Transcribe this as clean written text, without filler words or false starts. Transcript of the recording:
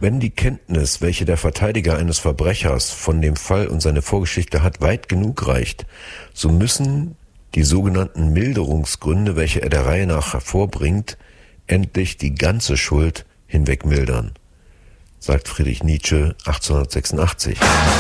Wenn die Kenntnis, welche der Verteidiger eines Verbrechers von dem Fall und seine Vorgeschichte hat, weit genug reicht, so müssen die sogenannten Milderungsgründe, welche er der Reihe nach hervorbringt, endlich die ganze Schuld hinweg mildern, sagt Friedrich Nietzsche 1886.